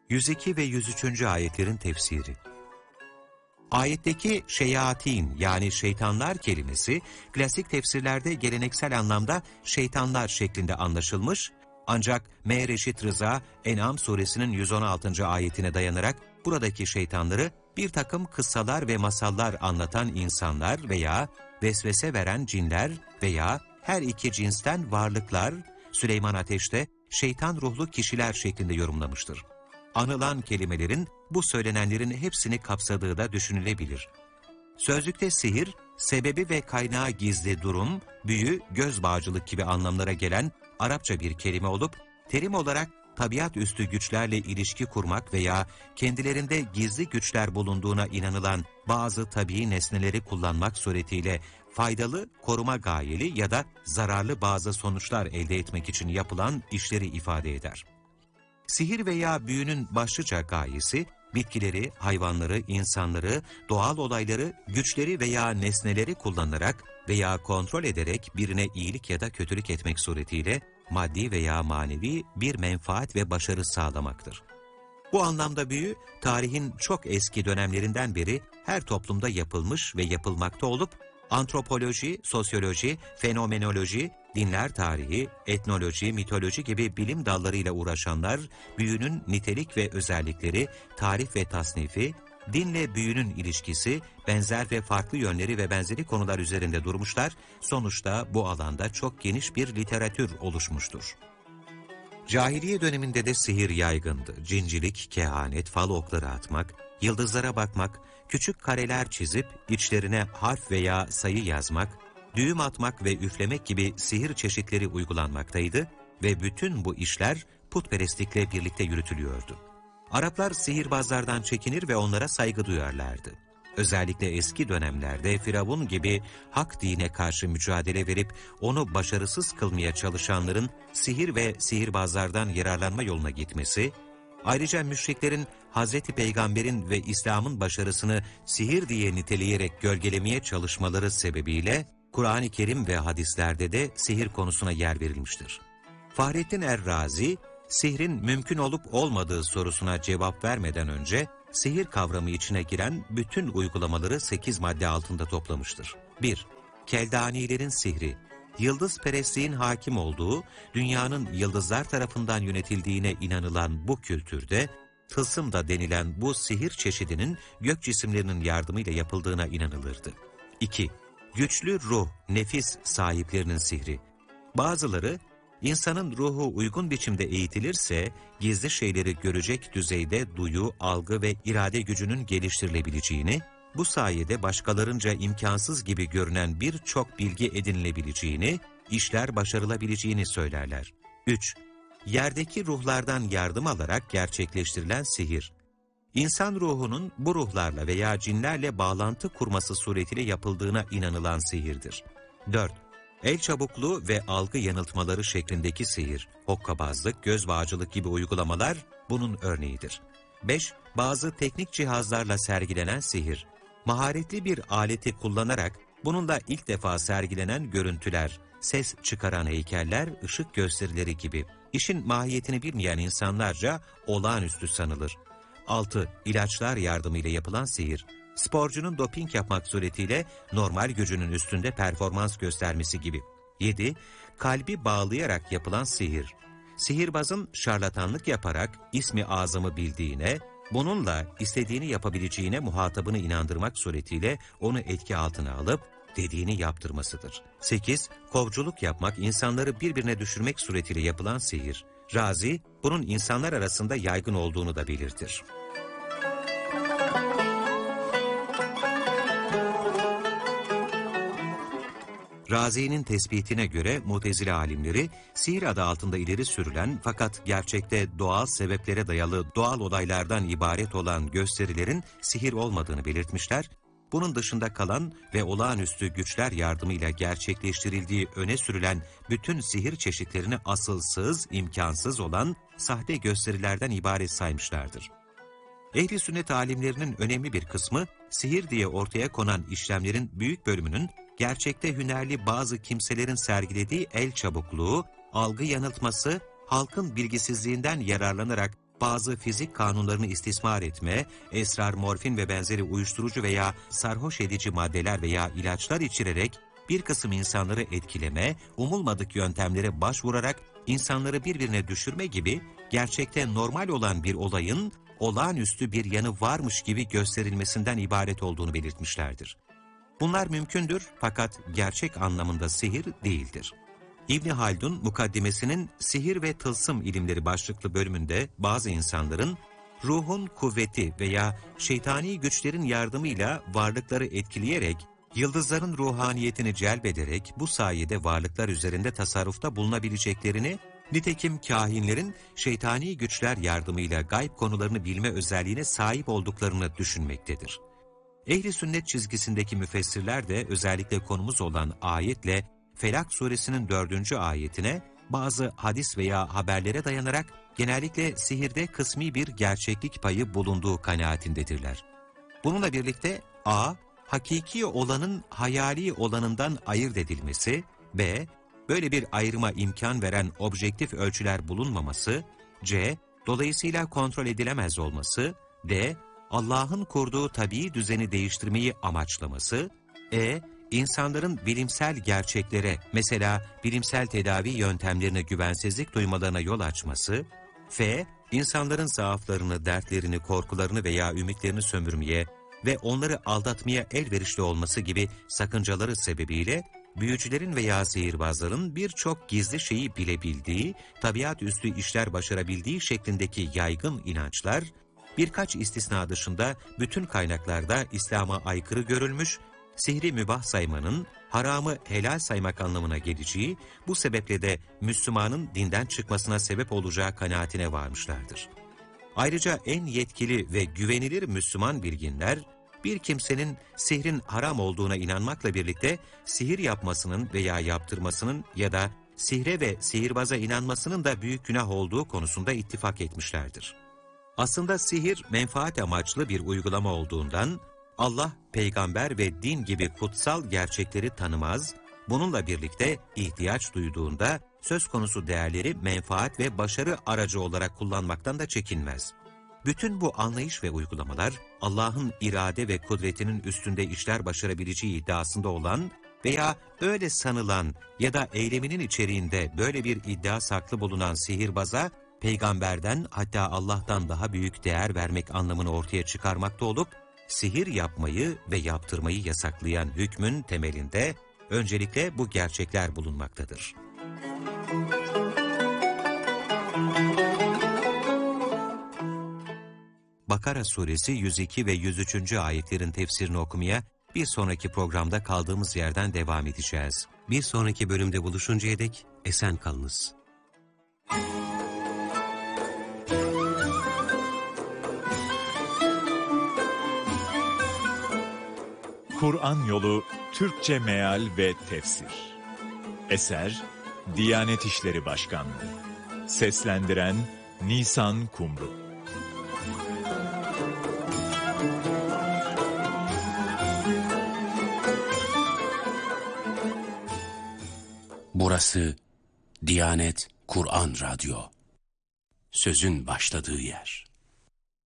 102 ve 103. ayetlerin tefsiri. Ayetteki şeyatin yani şeytanlar kelimesi klasik tefsirlerde geleneksel anlamda şeytanlar şeklinde anlaşılmış, ancak M. Reşit Rıza En'am suresinin 116. ayetine dayanarak buradaki şeytanları bir takım kıssalar ve masallar anlatan insanlar veya vesvese veren cinler veya her iki cinsten varlıklar, Süleyman Ateş'te şeytan ruhlu kişiler şeklinde yorumlamıştır. Anılan kelimelerin bu söylenenlerin hepsini kapsadığı da düşünülebilir. Sözlükte sihir, sebebi ve kaynağı gizli durum, büyü, göz bağcılık gibi anlamlara gelen Arapça bir kelime olup, terim olarak tabiat üstü güçlerle ilişki kurmak veya kendilerinde gizli güçler bulunduğuna inanılan bazı tabii nesneleri kullanmak suretiyle faydalı, koruma gayeli ya da zararlı bazı sonuçlar elde etmek için yapılan işleri ifade eder. Sihir veya büyünün başlıca gayesi, bitkileri, hayvanları, insanları, doğal olayları, güçleri veya nesneleri kullanarak veya kontrol ederek birine iyilik ya da kötülük etmek suretiyle maddi veya manevi bir menfaat ve başarı sağlamaktır. Bu anlamda büyü, tarihin çok eski dönemlerinden beri her toplumda yapılmış ve yapılmakta olup, antropoloji, sosyoloji, fenomenoloji, dinler tarihi, etnoloji, mitoloji gibi bilim dallarıyla uğraşanlar, büyünün nitelik ve özellikleri, tarif ve tasnifi, dinle büyünün ilişkisi, benzer ve farklı yönleri ve benzeri konular üzerinde durmuşlar, sonuçta bu alanda çok geniş bir literatür oluşmuştur. Cahiliye döneminde de sihir yaygındı. Cincilik, kehanet, fal okları atmak, yıldızlara bakmak, küçük kareler çizip içlerine harf veya sayı yazmak, düğüm atmak ve üflemek gibi sihir çeşitleri uygulanmaktaydı ve bütün bu işler putperestlikle birlikte yürütülüyordu. Araplar sihirbazlardan çekinir ve onlara saygı duyarlardı. Özellikle eski dönemlerde Firavun gibi hak dine karşı mücadele verip onu başarısız kılmaya çalışanların sihir ve sihirbazlardan yararlanma yoluna gitmesi, ayrıca müşriklerin Hazreti Peygamber'in ve İslam'ın başarısını sihir diye niteleyerek gölgelemeye çalışmaları sebebiyle Kur'an-ı Kerim ve hadislerde de sihir konusuna yer verilmiştir. Fahrettin Er-Razi, sihrin mümkün olup olmadığı sorusuna cevap vermeden önce, sihir kavramı içine giren bütün uygulamaları 8 madde altında toplamıştır. 1. Keldanilerin sihri. Yıldızperestliğin hakim olduğu, dünyanın yıldızlar tarafından yönetildiğine inanılan bu kültürde, tılsım da denilen bu sihir çeşidinin gök cisimlerinin yardımıyla yapıldığına inanılırdı. 2. Güçlü ruh, nefis sahiplerinin sihri. Bazıları, İnsanın ruhu uygun biçimde eğitilirse, gizli şeyleri görecek düzeyde duyu, algı ve irade gücünün geliştirilebileceğini, bu sayede başkalarınca imkansız gibi görünen birçok bilgi edinilebileceğini, işler başarılabileceğini söylerler. 3. Yerdeki ruhlardan yardım alarak gerçekleştirilen sihir. İnsan ruhunun bu ruhlarla veya cinlerle bağlantı kurması suretiyle yapıldığına inanılan sihirdir. 4. El çabukluğu ve algı yanıltmaları şeklindeki sihir, hokkabazlık, göz bağcılık gibi uygulamalar bunun örneğidir. 5. Bazı teknik cihazlarla sergilenen sihir. Maharetli bir aleti kullanarak bununla ilk defa sergilenen görüntüler, ses çıkaran heykeller, ışık gösterileri gibi. İşin mahiyetini bilmeyen insanlarca olağanüstü sanılır. 6. İlaçlar yardımıyla yapılan sihir. Sporcunun doping yapmak suretiyle normal gücünün üstünde performans göstermesi gibi. 7. Kalbi bağlayarak yapılan sihir. Sihirbazın şarlatanlık yaparak ismi azamı bildiğine, bununla istediğini yapabileceğine muhatabını inandırmak suretiyle onu etki altına alıp dediğini yaptırmasıdır. 8. Kovculuk yapmak, insanları birbirine düşürmek suretiyle yapılan sihir. Razi, bunun insanlar arasında yaygın olduğunu da belirtir. Razi'nin tespitine göre Mutezile alimleri, sihir adı altında ileri sürülen fakat gerçekte doğal sebeplere dayalı doğal olaylardan ibaret olan gösterilerin sihir olmadığını belirtmişler, bunun dışında kalan ve olağanüstü güçler yardımıyla gerçekleştirildiği öne sürülen bütün sihir çeşitlerini asılsız, imkansız olan sahte gösterilerden ibaret saymışlardır. Ehl-i sünnet alimlerinin önemli bir kısmı, sihir diye ortaya konan işlemlerin büyük bölümünün, gerçekte hünerli bazı kimselerin sergilediği el çabukluğu, algı yanıltması, halkın bilgisizliğinden yararlanarak bazı fizik kanunlarını istismar etme, esrar, morfin ve benzeri uyuşturucu veya sarhoş edici maddeler veya ilaçlar içirerek bir kısım insanları etkileme, umulmadık yöntemlere başvurarak insanları birbirine düşürme gibi gerçekte normal olan bir olayın olağanüstü bir yanı varmış gibi gösterilmesinden ibaret olduğunu belirtmişlerdir. Bunlar mümkündür fakat gerçek anlamında sihir değildir. İbn Haldun mukaddimesinin Sihir ve Tılsım İlimleri başlıklı bölümünde bazı insanların ruhun kuvveti veya şeytani güçlerin yardımıyla varlıkları etkileyerek, yıldızların ruhaniyetini celbederek bu sayede varlıklar üzerinde tasarrufta bulunabileceklerini, nitekim kâhinlerin şeytani güçler yardımıyla gayb konularını bilme özelliğine sahip olduklarını düşünmektedir. Ehli sünnet çizgisindeki müfessirler de özellikle konumuz olan ayetle Felak suresinin 4. ayetine bazı hadis veya haberlere dayanarak genellikle sihirde kısmi bir gerçeklik payı bulunduğu kanaatindedirler. Bununla birlikte a. Hakiki olanın hayali olanından ayırt edilmesi, b. Böyle bir ayrıma imkan veren objektif ölçüler bulunmaması, c. Dolayısıyla kontrol edilemez olması, d. Allah'ın kurduğu tabii düzeni değiştirmeyi amaçlaması, İnsanların bilimsel gerçeklere, mesela bilimsel tedavi yöntemlerine güvensizlik duymalarına yol açması, f. İnsanların zaaflarını, dertlerini, korkularını veya ümitlerini sömürmeye ve onları aldatmaya elverişli olması gibi sakıncaları sebebiyle, büyücülerin veya sihirbazların birçok gizli şeyi bilebildiği, tabiat üstü işler başarabildiği şeklindeki yaygın inançlar, birkaç istisna dışında bütün kaynaklarda İslam'a aykırı görülmüş, sihri mübah saymanın, haramı helal saymak anlamına geleceği, bu sebeple de Müslümanın dinden çıkmasına sebep olacağı kanaatine varmışlardır. Ayrıca en yetkili ve güvenilir Müslüman bilginler, bir kimsenin sihrin haram olduğuna inanmakla birlikte sihir yapmasının veya yaptırmasının ya da sihre ve sihirbaza inanmasının da büyük günah olduğu konusunda ittifak etmişlerdir. Aslında sihir menfaat amaçlı bir uygulama olduğundan, Allah, peygamber ve din gibi kutsal gerçekleri tanımaz, bununla birlikte ihtiyaç duyduğunda söz konusu değerleri menfaat ve başarı aracı olarak kullanmaktan da çekinmez. Bütün bu anlayış ve uygulamalar, Allah'ın irade ve kudretinin üstünde işler başarabileceği iddiasında olan veya öyle sanılan ya da eyleminin içeriğinde böyle bir iddia saklı bulunan sihirbaza, peygamberden hatta Allah'tan daha büyük değer vermek anlamını ortaya çıkarmakta olup, sihir yapmayı ve yaptırmayı yasaklayan hükmün temelinde öncelikle bu gerçekler bulunmaktadır. Bakara suresi 102 ve 103. ayetlerin tefsirini okumaya bir sonraki programda kaldığımız yerden devam edeceğiz. Bir sonraki bölümde buluşuncaya dek esen kalınız. Kur'an Yolu Türkçe Meal ve Tefsir. Eser Diyanet İşleri Başkanlığı. Seslendiren Nisan Kumru. Burası Diyanet Kur'an Radyo. Sözün başladığı yer.